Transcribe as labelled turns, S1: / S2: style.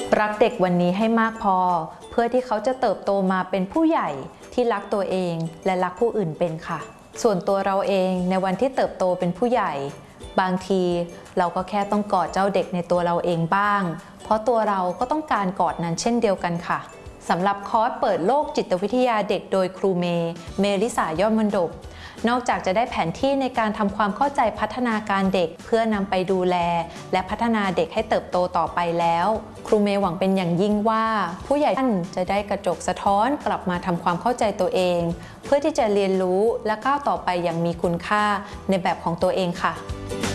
S1: รักเด็กวันนี้ให้มากพอเพื่อที่เขาจะเติบโตมาเป็นผู้ใหญ่ที่รักตัวเองและรักผู้อื่นเป็นค่ะส่วนตัวเราเองในวันที่เติบโตเป็นผู้ใหญ่บางทีเราก็แค่ต้องกอดเจ้าเด็กในตัวเราเองบ้างเพราะตัวเราก็ต้องการกอดนั้นเช่นเดียวกันค่ะสำหรับคอร์สเปิดโลกจิตวิทยาเด็กโดยครูเมลิสายอดมนดบนอกจากจะได้แผนที่ในการทำความเข้าใจพัฒนาการเด็กเพื่อนำไปดูแลและพัฒนาเด็กให้เติบโตต่อไปแล้วครูเมย์หวังเป็นอย่างยิ่งว่าผู้ใหญ่ท่านจะได้กระจกสะท้อนกลับมาทำความเข้าใจตัวเองเพื่อที่จะเรียนรู้และก้าวต่อไปอย่างมีคุณค่าในแบบของตัวเองค่ะ